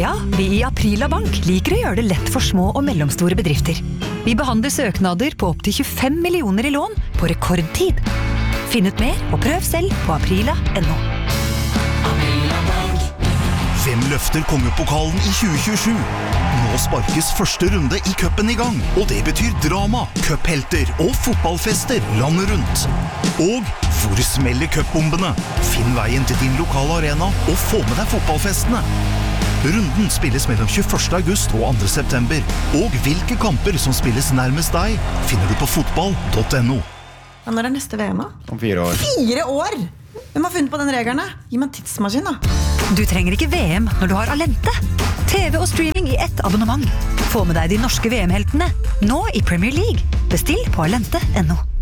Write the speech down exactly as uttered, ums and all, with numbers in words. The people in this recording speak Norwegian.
Ja, vi i Aprila Bank liker å gjøre det lett for små og mellomstore bedrifter. Vi behandler søknader på opp til tjuefem millioner i lån på rekordtid. Finn ut mer og prøv selv på aprila punktum no. Hvem løfter kongepokalen i tjue tjuesju? Nå sparkes første runde i cupen i gang, og det betyr drama, cuphelter og fotballfester landet rundt. Og hvor smeller cupbombene? Finn veien til din lokale arena og få med deg fotballfestene. Runden spilles mellom tjueførste august og andre september, og hvilke kamper som spilles nærmest deg, finner du på fotball punktum no. Ja, når er neste V M da? Om fire år. Fire år? Hvem har funnet på den reglene? Gi meg en tidsmaskin da. Du trenger ikke V M når du har Alente. T V og streaming i ett abonnement. Få med deg de norske V M-heltene, nå i Premier League. Bestill på alente punktum no.